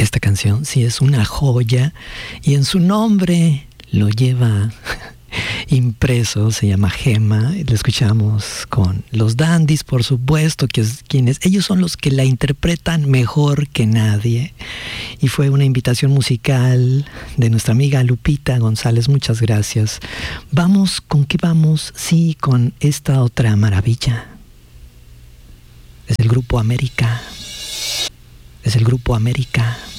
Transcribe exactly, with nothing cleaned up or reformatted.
Esta canción sí es una joya y en su nombre lo lleva impreso, se llama Gema. Lo escuchamos con los Dandies, por supuesto, que es quienes ellos son los que la interpretan mejor que nadie. Y fue una invitación musical de nuestra amiga Lupita González. Muchas gracias. Vamos, ¿con qué vamos? Sí, con esta otra maravilla. Es el Grupo América. Es el Grupo América.